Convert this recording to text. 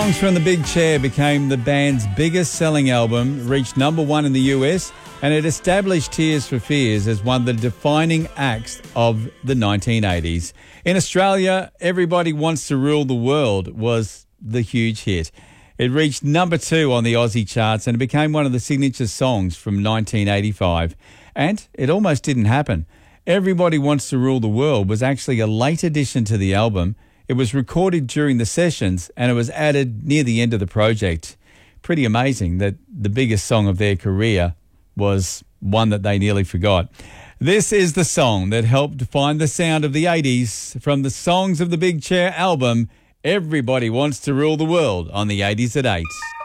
Songs from the Big Chair became the band's biggest selling album, reached number one in the US, and it established Tears for Fears as one of the defining acts of the 1980s. In Australia, Everybody Wants to Rule the World was the huge hit. It reached number two on the Aussie charts and it became one of the signature songs from 1985. And it almost didn't happen. Everybody Wants to Rule the World was actually a late addition to the album. It was recorded during the sessions and it was added near the end of the project. Pretty amazing that the biggest song of their career was one that they nearly forgot. This is the song that helped define the sound of the 80s from the Songs of the Big Chair album, Everybody Wants to Rule the World, on the 80s at 8.